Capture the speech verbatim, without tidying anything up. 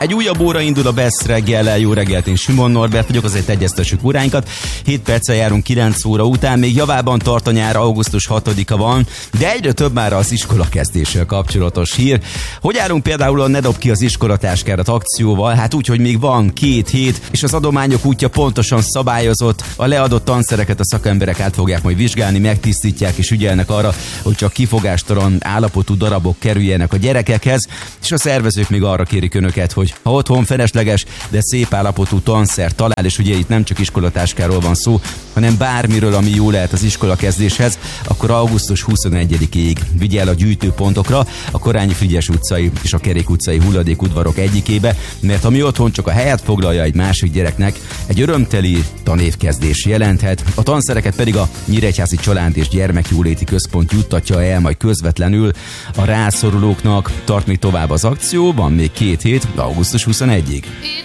Egy újabb óra indul a Best reggellel. Jó reggelt, én Simon Norbert vagyok, azért egyeztessük óráinkat. hét perccel járunk kilenc óra után, még javában tart a nyár, augusztus hatodika van, de egyre több már az iskola kezdéssel kapcsolatos hír. Hogy állunk például a Ne dob ki az iskolatáskádat akcióval? Hát úgy, hogy még van két hét, és az adományok útja pontosan szabályozott. A leadott tanszereket a szakemberek át fogják majd vizsgálni, megtisztítják és ügyelnek arra, hogy csak kifogástalan állapotú darabok kerüljenek a gyerekekhez, és a szervezők még arra kérik önöket, hogy ha otthon felesleges, de szép állapotú tanszer talál, és ugye itt nem csak iskolatáskáról van szó, hanem bármiről, ami jó lehet az iskola kezdéshez, akkor augusztus huszonegyedikéig vigye el a gyűjtőpontokra, a Korányi Frigyes utcai és a Kerék utcai hulladékudvarok egyikébe, mert ami otthon csak a helyet foglalja egy másik gyereknek, egy örömteli tanévkezdés jelenthet, a tanszereket pedig a Nyíregyházi Család és Gyermekjóléti Központ juttatja el majd közvetlenül a rászorulóknak. Tart még tovább az akció, van még két hét, augusztus huszonegyedikéig.